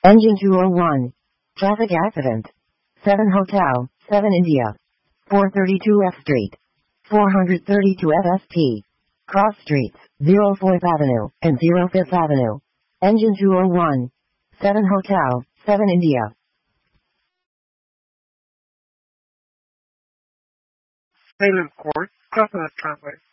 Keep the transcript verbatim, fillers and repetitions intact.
Engine two oh one. Traffic accident. seven Hotel, seven India. four thirty-two F Street. four thirty-two F S T. Cross Streets, zero fourth Avenue, and zero fifth Avenue. Engine two oh one. seven Hotel, seven India. Salem Court, Coconut Conway.